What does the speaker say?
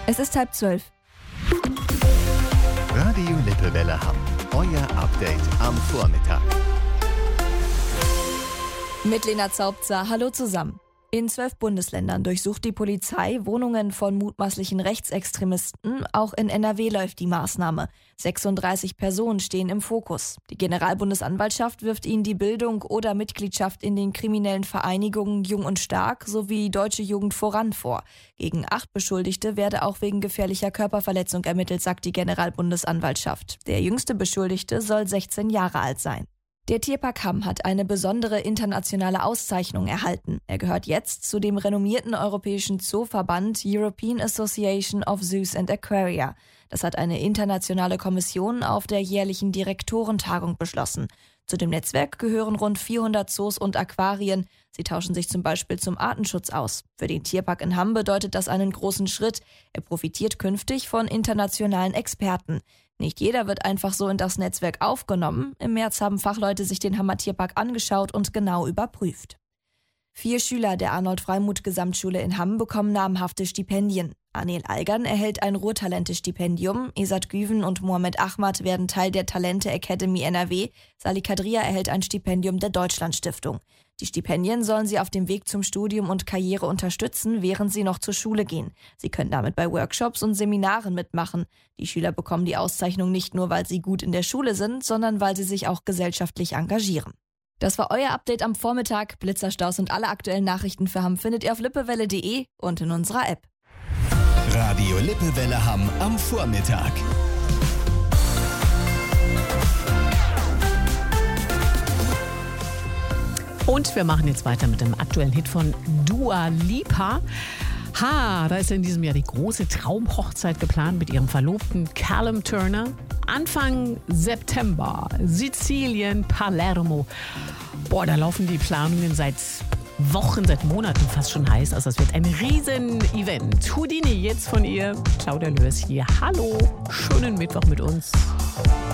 Es ist 11:30. Radio Lippewelle Hamm. Euer Update am Vormittag. Mit Lena Zaubzer, hallo zusammen. In 12 Bundesländern durchsucht die Polizei Wohnungen von mutmaßlichen Rechtsextremisten. Auch in NRW läuft die Maßnahme. 36 Personen stehen im Fokus. Die Generalbundesanwaltschaft wirft ihnen die Bildung oder Mitgliedschaft in den kriminellen Vereinigungen Jung und Stark sowie Deutsche Jugend voran vor. Gegen 8 Beschuldigte werde auch wegen gefährlicher Körperverletzung ermittelt, sagt die Generalbundesanwaltschaft. Der jüngste Beschuldigte soll 16 Jahre alt sein. Der Tierpark Hamm hat eine besondere internationale Auszeichnung erhalten. Er gehört jetzt zu dem renommierten europäischen Zooverband European Association of Zoos and Aquaria. Das hat eine internationale Kommission auf der jährlichen Direktorentagung beschlossen. Zu dem Netzwerk gehören rund 400 Zoos und Aquarien. Sie tauschen sich zum Beispiel zum Artenschutz aus. Für den Tierpark in Hamm bedeutet das einen großen Schritt. Er profitiert künftig von internationalen Experten. Nicht jeder wird einfach so in das Netzwerk aufgenommen. Im März haben Fachleute sich den Hammer Tierpark angeschaut und genau überprüft. 4 Schüler der Arnold-Freimuth-Gesamtschule in Hamm bekommen namhafte Stipendien. Anil Algan erhält ein Ruhrtalente-Stipendium, Esat Güven und Mohamed Ahmad werden Teil der Talente Academy NRW, Sali Kadria erhält ein Stipendium der Deutschlandstiftung. Die Stipendien sollen sie auf dem Weg zum Studium und Karriere unterstützen, während sie noch zur Schule gehen. Sie können damit bei Workshops und Seminaren mitmachen. Die Schüler bekommen die Auszeichnung nicht nur, weil sie gut in der Schule sind, sondern weil sie sich auch gesellschaftlich engagieren. Das war euer Update am Vormittag. Blitzerstaus und alle aktuellen Nachrichten für Hamm findet ihr auf lippewelle.de und in unserer App. Radio Lippewelle Hamm am Vormittag. Und wir machen jetzt weiter mit dem aktuellen Hit von Dua Lipa. Da ist in diesem Jahr die große Traumhochzeit geplant mit ihrem Verlobten Callum Turner. Anfang September, Sizilien, Palermo. Da laufen die Planungen seit Wochen, seit Monaten fast schon heiß. Also es wird ein Riesen-Event. Houdini jetzt von ihr. Claudia Lörs hier. Hallo, schönen Mittwoch mit uns.